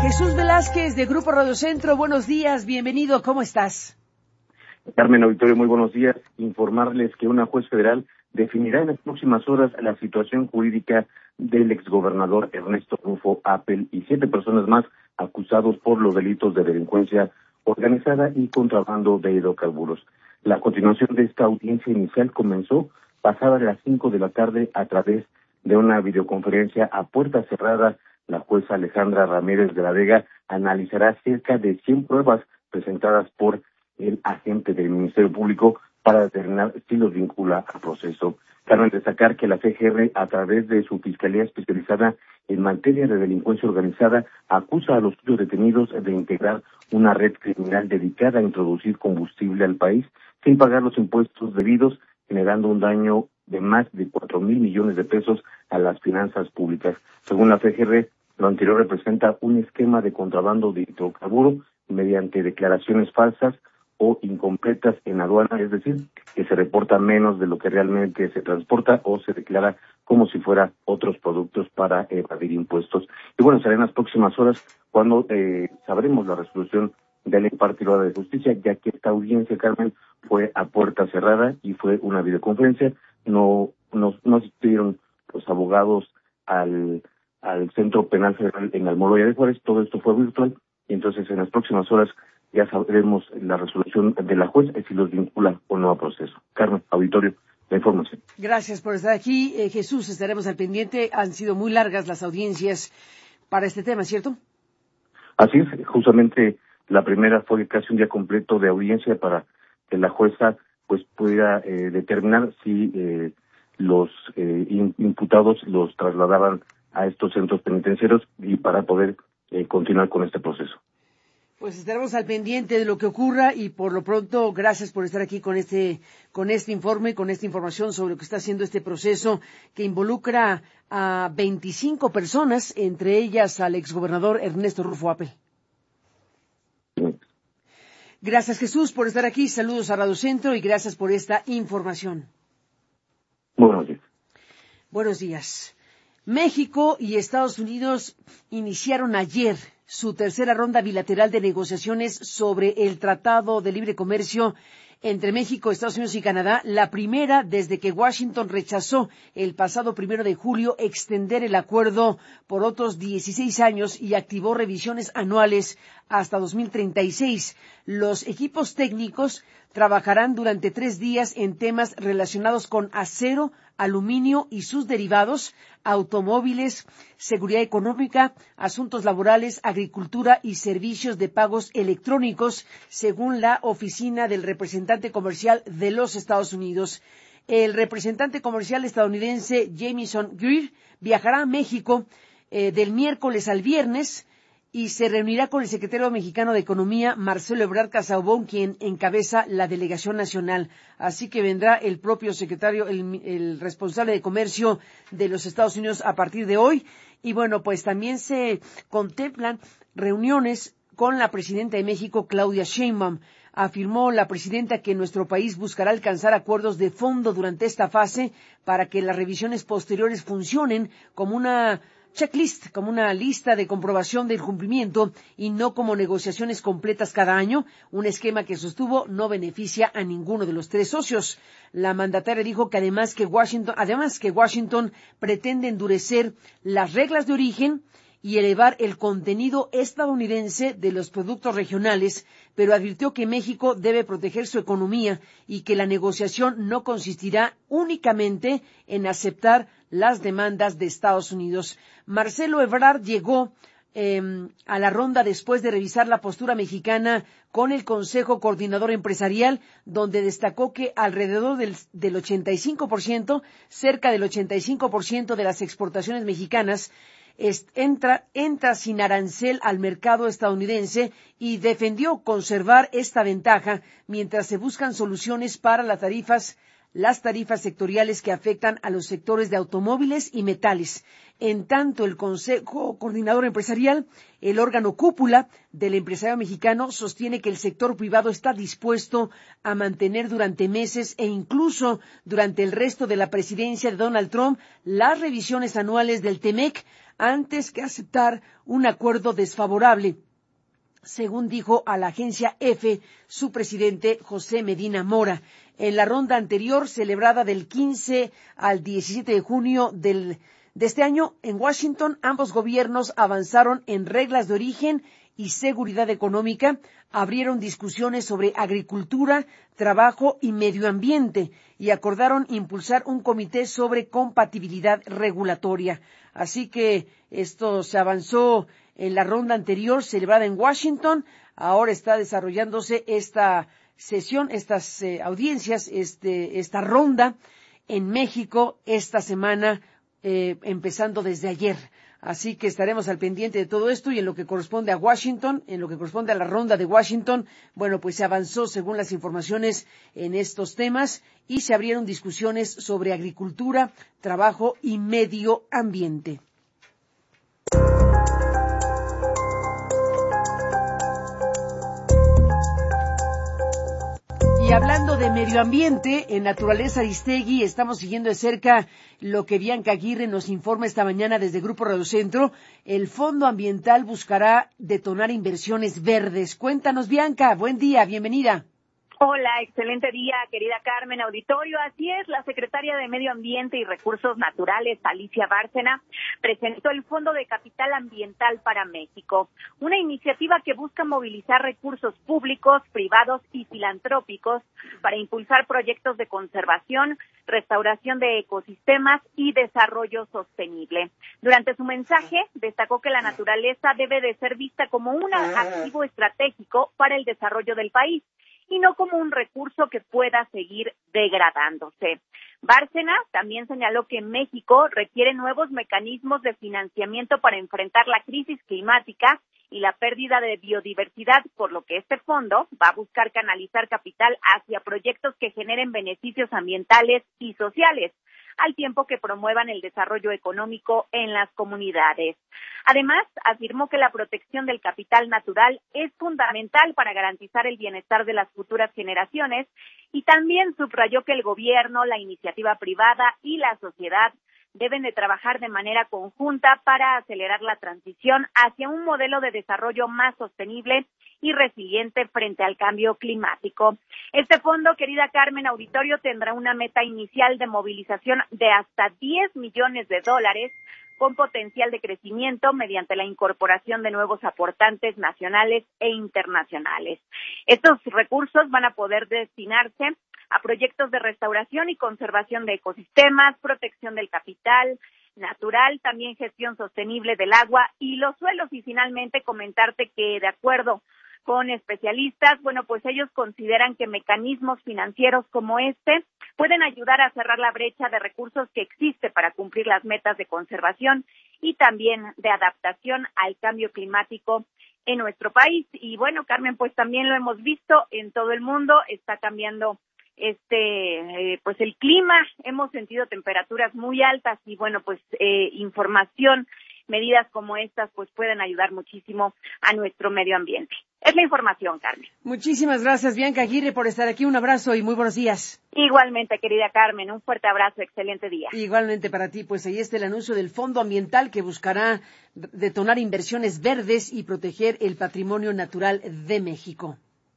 Jesús Velázquez de Grupo Radio Centro, buenos días, bienvenido, ¿cómo estás? Carmen Auditorio, muy buenos días. Informarles que una juez federal definirá en las próximas horas la situación jurídica del exgobernador Ernesto Rufo Appel y 7 personas más acusados por los delitos de delincuencia organizada y contrabando de hidrocarburos. La continuación de esta audiencia inicial comenzó pasadas las 5 de la tarde a través de una videoconferencia a puerta cerrada. La jueza Alejandra Ramírez de la Vega analizará cerca de 100 pruebas presentadas por el agente del Ministerio Público para determinar si los vincula al proceso. Cabe destacar que la FGR, a través de su Fiscalía Especializada en materia de delincuencia organizada, acusa a los suyos detenidos de integrar una red criminal dedicada a introducir combustible al país sin pagar los impuestos debidos, generando un daño de más de 4,000 millones de pesos a las finanzas públicas. Según la FGR, lo anterior representa un esquema de contrabando de hidrocarburo mediante declaraciones falsas o incompletas en aduana, es decir, que se reporta menos de lo que realmente se transporta o se declara como si fuera otros productos para evadir impuestos. Y bueno, será en las próximas horas cuando sabremos la resolución de la impartidora de justicia, ya que esta audiencia, Carmen, fue a puerta cerrada y fue una videoconferencia. No asistieron los abogados al Centro Penal Federal en Almoloya de Juárez. Todo esto fue virtual y entonces en las próximas horas ya sabremos la resolución de la juez si los vincula o no a proceso. Carmen, auditorio, la información. Gracias por estar aquí. Jesús, estaremos al pendiente. Han sido muy largas las audiencias para este tema, ¿cierto? Así es, justamente la primera fue casi un día completo de audiencia para que la jueza pues pudiera determinar si los imputados los trasladaban a estos centros penitenciarios y para poder continuar con este proceso. Pues estaremos al pendiente de lo que ocurra y por lo pronto gracias por estar aquí con este informe, con esta información sobre lo que está haciendo este proceso que involucra a 25 personas, entre ellas al exgobernador Ernesto Rufo Appel. Gracias, Jesús, por estar aquí. Saludos a Radio Centro y gracias por esta información. Buenos días. Buenos días. México y Estados Unidos iniciaron ayer su tercera ronda bilateral de negociaciones sobre el Tratado de Libre Comercio entre México, Estados Unidos y Canadá, la primera desde que Washington rechazó el pasado 1 de julio extender el acuerdo por otros 16 años y activó revisiones anuales hasta 2036. Los equipos técnicos trabajarán durante 3 días en temas relacionados con acero, aluminio y sus derivados, automóviles, seguridad económica, asuntos laborales, agricultura y servicios de pagos electrónicos, según la oficina del representante comercial de los Estados Unidos. El representante comercial estadounidense Jamieson Greer viajará a México del miércoles al viernes y se reunirá con el secretario mexicano de Economía, Marcelo Ebrard Casaubon, quien encabeza la delegación nacional. Así que vendrá el propio secretario, el responsable de comercio de los Estados Unidos a partir de hoy. Y bueno, pues también se contemplan reuniones con la presidenta de México, Claudia Sheinbaum. Afirmó la presidenta que nuestro país buscará alcanzar acuerdos de fondo durante esta fase para que las revisiones posteriores funcionen como una checklist, como una lista de comprobación del cumplimiento y no como negociaciones completas cada año, un esquema que sostuvo no beneficia a ninguno de los 3 socios. La mandataria dijo que además que Washington pretende endurecer las reglas de origen y elevar el contenido estadounidense de los productos regionales, pero advirtió que México debe proteger su economía y que la negociación no consistirá únicamente en aceptar las demandas de Estados Unidos. Marcelo Ebrard llegó a la ronda después de revisar la postura mexicana con el Consejo Coordinador Empresarial, donde destacó que alrededor del 85%, cerca del 85% de las exportaciones mexicanas entra sin arancel al mercado estadounidense y defendió conservar esta ventaja mientras se buscan soluciones para las tarifas las tarifas sectoriales que afectan a los sectores de automóviles y metales. En tanto, el Consejo Coordinador Empresarial, el órgano cúpula del empresario mexicano, sostiene que el sector privado está dispuesto a mantener durante meses e incluso durante el resto de la presidencia de Donald Trump las revisiones anuales del TEMEC antes que aceptar un acuerdo desfavorable, según dijo a la agencia EFE su presidente José Medina Mora. En la ronda anterior, celebrada del 15 al 17 de junio de este año en Washington, ambos gobiernos avanzaron en reglas de origen y seguridad económica, abrieron discusiones sobre agricultura, trabajo y medio ambiente y acordaron impulsar un comité sobre compatibilidad regulatoria. Así que esto se avanzó en la ronda anterior celebrada en Washington. Ahora está desarrollándose esta sesión, estas audiencias, esta ronda en México esta semana, empezando desde ayer. Así que estaremos al pendiente de todo esto y en lo que corresponde a Washington, en lo que corresponde a la ronda de Washington, bueno, pues se avanzó según las informaciones en estos temas y se abrieron discusiones sobre agricultura, trabajo y medio ambiente. Y hablando de medio ambiente, en Naturaleza Aristegui estamos siguiendo de cerca lo que Bianca Aguirre nos informa esta mañana desde Grupo Radio Centro. El Fondo Ambiental buscará detonar inversiones verdes. Cuéntanos, Bianca, buen día, bienvenida. Hola, excelente día, querida Carmen, auditorio. Así es, la secretaria de Medio Ambiente y Recursos Naturales, Alicia Bárcena, presentó el Fondo de Capital Ambiental para México, una iniciativa que busca movilizar recursos públicos, privados y filantrópicos para impulsar proyectos de conservación, restauración de ecosistemas y desarrollo sostenible. Durante su mensaje, destacó que la naturaleza debe de ser vista como un activo estratégico para el desarrollo del país y no como un recurso que pueda seguir degradándose. Bárcena también señaló que México requiere nuevos mecanismos de financiamiento para enfrentar la crisis climática y la pérdida de biodiversidad, por lo que este fondo va a buscar canalizar capital hacia proyectos que generen beneficios ambientales y sociales, al tiempo que promuevan el desarrollo económico en las comunidades. Además, afirmó que la protección del capital natural es fundamental para garantizar el bienestar de las futuras generaciones y también subrayó que el gobierno, la iniciativa privada y la sociedad deben de trabajar de manera conjunta para acelerar la transición hacia un modelo de desarrollo más sostenible y resiliente frente al cambio climático. Este fondo, querida Carmen, auditorio, tendrá una meta inicial de movilización de hasta $10 millones con potencial de crecimiento mediante la incorporación de nuevos aportantes nacionales e internacionales. Estos recursos van a poder destinarse a proyectos de restauración y conservación de ecosistemas, protección del capital natural, también gestión sostenible del agua y los suelos. Y finalmente comentarte que de acuerdo con especialistas, bueno, pues ellos consideran que mecanismos financieros como este pueden ayudar a cerrar la brecha de recursos que existe para cumplir las metas de conservación y también de adaptación al cambio climático en nuestro país. Y bueno, Carmen, pues también lo hemos visto en todo el mundo, está cambiando pues el clima, hemos sentido temperaturas muy altas y bueno, pues información, medidas como estas pues pueden ayudar muchísimo a nuestro medio ambiente. Es la información, Carmen. Muchísimas gracias, Bianca Aguirre, por estar aquí. Un abrazo y muy buenos días. Igualmente, querida Carmen, un fuerte abrazo, excelente día. Igualmente para ti, pues ahí está el anuncio del Fondo Ambiental que buscará detonar inversiones verdes y proteger el patrimonio natural de México.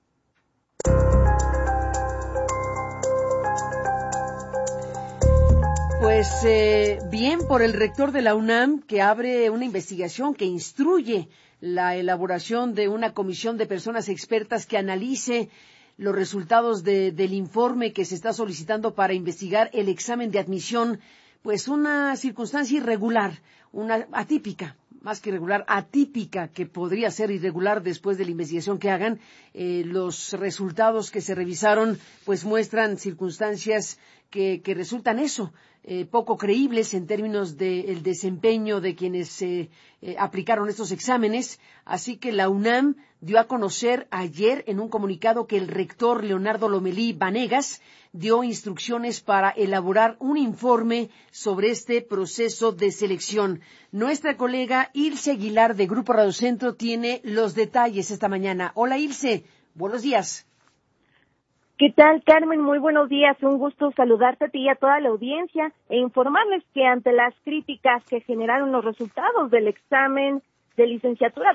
Pues bien por el rector de la UNAM, que abre una investigación que instruye la elaboración de una comisión de personas expertas que analice los resultados del informe que se está solicitando para investigar el examen de admisión, pues una circunstancia irregular, una atípica, más que irregular, atípica, que podría ser irregular después de la investigación que hagan. Los resultados que se revisaron pues muestran circunstancias que resultan eso, poco creíbles en términos del desempeño de quienes aplicaron estos exámenes. Así que la UNAM dio a conocer ayer en un comunicado que el rector Leonardo Lomelí Vanegas dio instrucciones para elaborar un informe sobre este proceso de selección. Nuestra colega Ilse Aguilar de Grupo Radio Centro tiene los detalles esta mañana. Hola Ilse, buenos días. ¿Qué tal, Carmen? Muy buenos días. Un gusto saludarte a ti y a toda la audiencia e informarles que ante las críticas que generaron los resultados del examen de licenciatura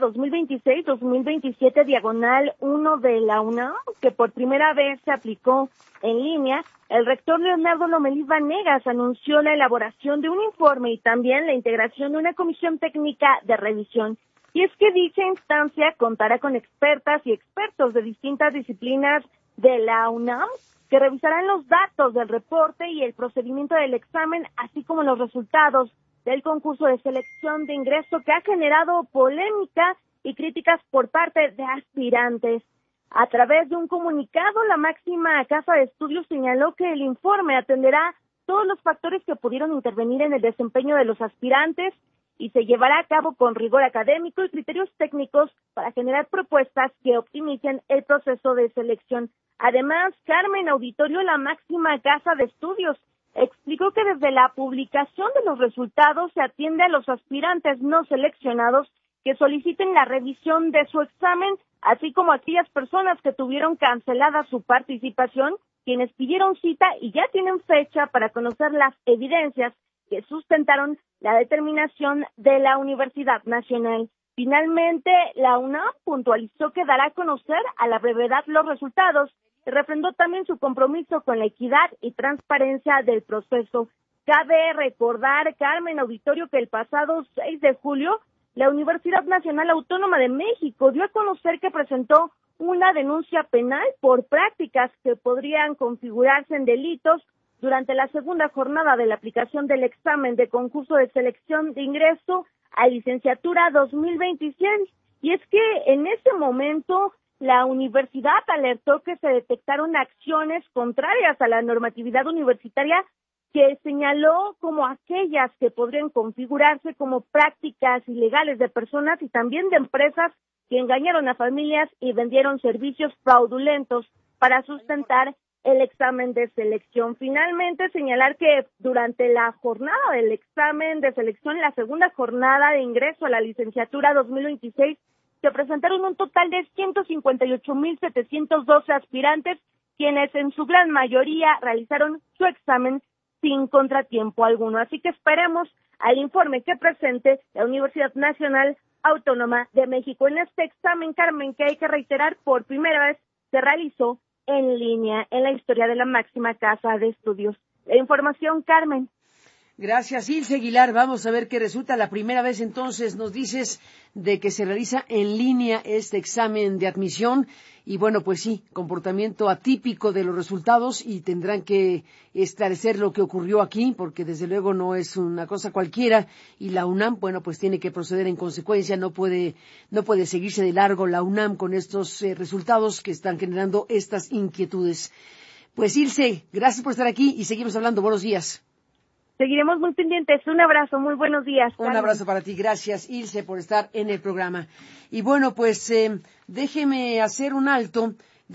2026-2027 diagonal 1 de la UNAM, que por primera vez se aplicó en línea, el rector Leonardo Lomelí Vanegas anunció la elaboración de un informe y también la integración de una comisión técnica de revisión. Y es que dicha instancia contará con expertas y expertos de distintas disciplinas de la UNAM que revisarán los datos del reporte y el procedimiento del examen, así como los resultados del concurso de selección de ingreso que ha generado polémica y críticas por parte de aspirantes. A través de un comunicado, la máxima casa de estudios señaló que el informe atenderá todos los factores que pudieron intervenir en el desempeño de los aspirantes y se llevará a cabo con rigor académico y criterios técnicos para generar propuestas que optimicen el proceso de selección. Además, Carmen Auditorio, la máxima casa de estudios, explicó que desde la publicación de los resultados se atiende a los aspirantes no seleccionados que soliciten la revisión de su examen, así como a aquellas personas que tuvieron cancelada su participación, quienes pidieron cita y ya tienen fecha para conocer las evidencias que sustentaron la determinación de la Universidad Nacional. Finalmente, la UNAM puntualizó que dará a conocer a la brevedad los resultados y refrendó también su compromiso con la equidad y transparencia del proceso. Cabe recordar, Carmen Auditorio, que el pasado 6 de julio, la Universidad Nacional Autónoma de México dio a conocer que presentó una denuncia penal por prácticas que podrían configurarse en delitos durante la segunda jornada de la aplicación del examen de concurso de selección de ingreso a licenciatura 2026. Y es que en ese momento la universidad alertó que se detectaron acciones contrarias a la normatividad universitaria que señaló como aquellas que podrían configurarse como prácticas ilegales de personas y también de empresas que engañaron a familias y vendieron servicios fraudulentos para sustentar el examen de selección. Finalmente, señalar que durante la jornada del examen de selección, la segunda jornada de ingreso a la licenciatura 2026, se presentaron un total de 158,712 aspirantes, quienes en su gran mayoría realizaron su examen sin contratiempo alguno. Así que esperemos al informe que presente la Universidad Nacional Autónoma de México. En este examen, Carmen, que hay que reiterar, por primera vez se realizó en línea en la historia de la máxima casa de estudios. La información, Carmen. Gracias, Ilse Aguilar. Vamos a ver qué resulta. La primera vez, entonces, nos dices de que se realiza en línea este examen de admisión. Y bueno, pues sí, comportamiento atípico de los resultados y tendrán que esclarecer lo que ocurrió aquí, porque desde luego no es una cosa cualquiera. Y la UNAM, bueno, pues tiene que proceder en consecuencia. No puede seguirse de largo la UNAM con estos resultados que están generando estas inquietudes. Pues Ilse, gracias por estar aquí y seguimos hablando. Buenos días. Seguiremos muy pendientes. Un abrazo, muy buenos días. Un abrazo para ti. Gracias, Ilse, por estar en el programa. Y bueno, pues déjeme hacer un alto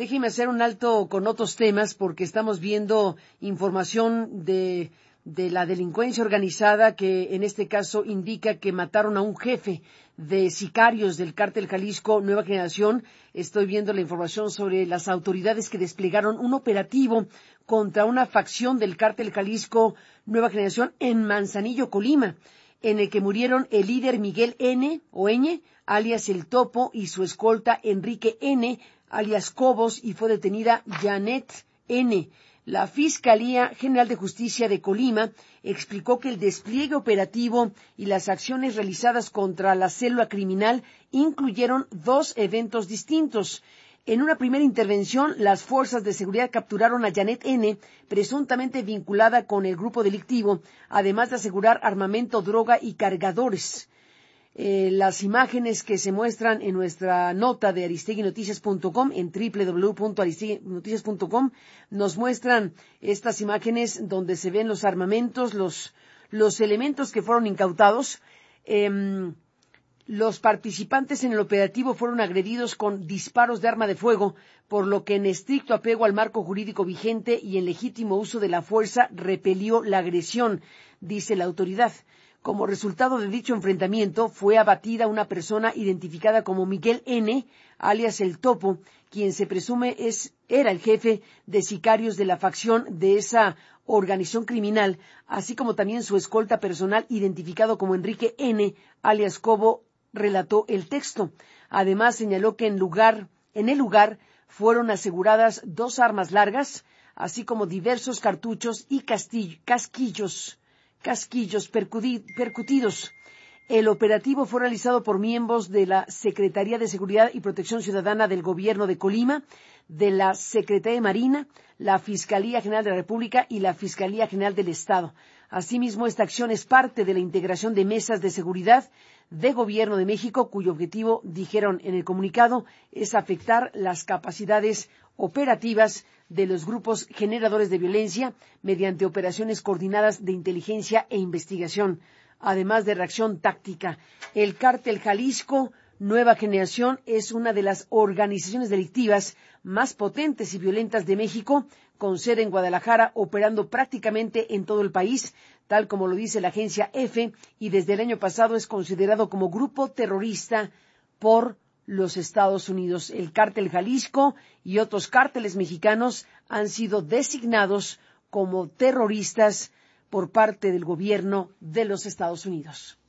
con otros temas porque estamos viendo información de la delincuencia organizada que en este caso indica que mataron a un jefe de sicarios del Cártel Jalisco Nueva Generación. Estoy viendo la información sobre las autoridades que desplegaron un operativo contra una facción del Cártel Jalisco Nueva Generación en Manzanillo, Colima, en el que murieron el líder Miguel N. o Ñ, alias El Topo, y su escolta Enrique N., alias Cobos, y fue detenida Janet N. La Fiscalía General de Justicia de Colima explicó que el despliegue operativo y las acciones realizadas contra la célula criminal incluyeron 2 eventos distintos. En una primera intervención, las fuerzas de seguridad capturaron a Janet N., presuntamente vinculada con el grupo delictivo, además de asegurar armamento, droga y cargadores. Las imágenes que se muestran en nuestra nota de aristeguinoticias.com, en www.aristeguinoticias.com, nos muestran estas imágenes donde se ven los armamentos, los elementos que fueron incautados. Los participantes en el operativo fueron agredidos con disparos de arma de fuego, por lo que en estricto apego al marco jurídico vigente y en legítimo uso de la fuerza repelió la agresión, dice la autoridad. Como resultado de dicho enfrentamiento, fue abatida una persona identificada como Miguel N., alias El Topo, quien se presume era el jefe de sicarios de la facción de esa organización criminal, así como también su escolta personal identificado como Enrique N., alias Cobo, relató el texto. Además, señaló que en el lugar fueron aseguradas 2 armas largas, así como diversos cartuchos y casquillos percutidos. El operativo fue realizado por miembros de la Secretaría de Seguridad y Protección Ciudadana del Gobierno de Colima, de la Secretaría de Marina, la Fiscalía General de la República y la Fiscalía General del Estado. Asimismo, esta acción es parte de la integración de mesas de seguridad de Gobierno de México, cuyo objetivo, dijeron en el comunicado, es afectar las capacidades operativas de los grupos generadores de violencia mediante operaciones coordinadas de inteligencia e investigación, además de reacción táctica. El Cártel Jalisco Nueva Generación es una de las organizaciones delictivas más potentes y violentas de México, con sede en Guadalajara, operando prácticamente en todo el país, tal como lo dice la agencia EFE, y desde el año pasado es considerado como grupo terrorista por los Estados Unidos. El Cártel Jalisco y otros cárteles mexicanos han sido designados como terroristas por parte del gobierno de los Estados Unidos.